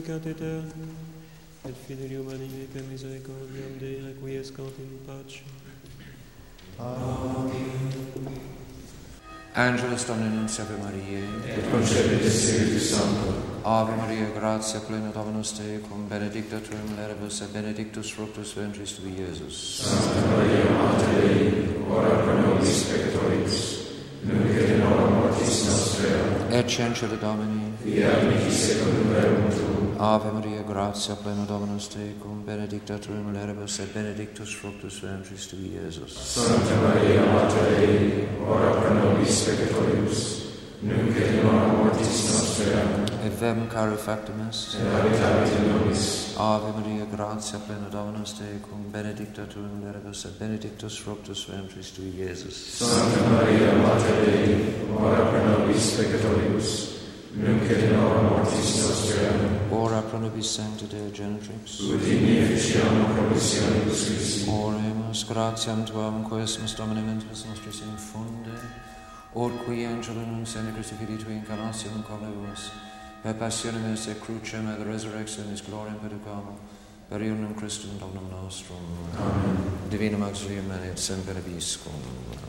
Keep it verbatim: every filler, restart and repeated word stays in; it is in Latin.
Cateter, et fidelium animi per misericordiam Dei requiescant in pace. Amen. Angelus Domini nunciavi Mariae, Et concepit Spiritus Sancto. Ave Maria, gratia plena Dominus tecum, benedicta tu in mulieribus, et benedictus fructus ventris tui, Iesus. Santa Maria, Mater Dei, ora pro nobis peccatoribus, nunc et in hora mortis nostrae. Et censure Domini, Fiat mihi secundum rerum tuum. Ave Maria, gratia plena Dominus tecum, benedicta tu in mulieribus, et benedictus fructus ventris tui, Iesus. Santa Maria, Mater Dei, ora pro nobis peccatoribus, nunc et in hora mortis nostrae. Et vem caro factum est, Et habitavit in nobis. Ave Maria, gratia plena Dominus tecum, benedicta tu in mulieribus, et benedictus fructus ventris tui, Iesus. Santa Maria, Mater Dei, ora pro nobis peccatoribus, nunc et in hora mortis nostrae. Ora pro nobis sancta Deo Genitrix. Ut in efficiam promissionibus Christi. Oremus, gratiam tuam, quesumus Domini mentris nostris infunde, ut qui angelo nunciandi Christi Filii tui incarnationem conebus, per passionem et crucem et resurrectionis gloriam perducamo, per ionum Christum Dominum nostrum. Amen. Divinum auxilium et semper viscum.